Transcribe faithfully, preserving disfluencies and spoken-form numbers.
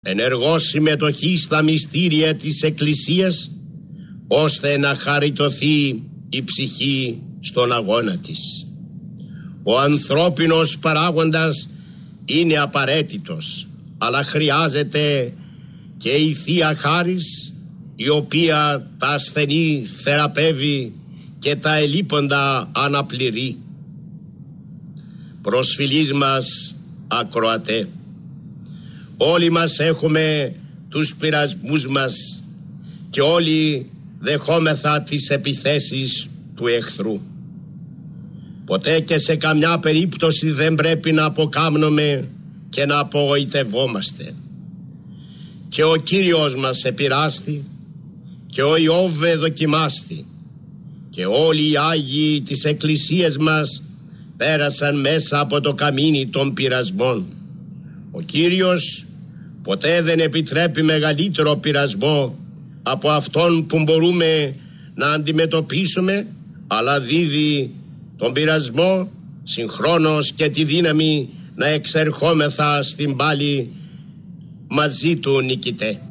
ενεργό συμμετοχή στα μυστήρια της Εκκλησίας, ώστε να χαριτωθεί η ψυχή στον αγώνα της. Ο ανθρώπινος παράγοντας είναι απαραίτητος, αλλά χρειάζεται και η Θεία Χάρις, η οποία τα ασθενή θεραπεύει και τα ελείποντα αναπληρεί. Προσφυλής μας ακροατέ, όλοι μας έχουμε τους πειρασμούς μας και όλοι δεχόμεθα τις επιθέσεις του εχθρού. Ποτέ και σε καμιά περίπτωση δεν πρέπει να αποκάμνουμε και να απογοητευόμαστε. Και ο Κύριος μας επειράστη και ο Ιώβ δοκιμάστη και όλοι οι Άγιοι της Εκκλησίας μας πέρασαν μέσα από το καμίνι των πειρασμών. Ο Κύριος ποτέ δεν επιτρέπει μεγαλύτερο πειρασμό από αυτόν που μπορούμε να αντιμετωπίσουμε, αλλά δίδει τον πειρασμό συγχρόνως και τη δύναμη να εξερχόμεθα στην πάλη μαζί του νικητέ.